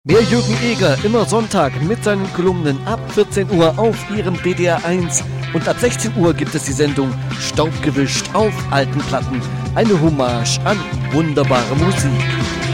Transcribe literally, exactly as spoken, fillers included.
Mehr Jürgen Eger, immer Sonntag mit seinen Kolumnen ab vierzehn Uhr auf Ihrem D D R eins. Und ab sechzehn Uhr gibt es die Sendung Staubgewischt auf alten Platten. Eine Hommage an wunderbare Musik.